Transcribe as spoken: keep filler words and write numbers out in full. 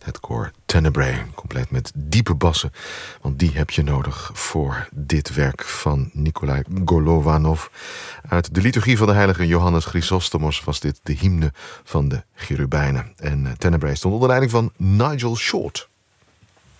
Het koor Tenebrae, compleet met diepe bassen. Want die heb je nodig voor dit werk van Nikolai Golovanov. Uit de liturgie van de heilige Johannes Chrysostomos was dit de hymne van de Cherubijnen. En Tenebrae stond onder leiding van Nigel Short.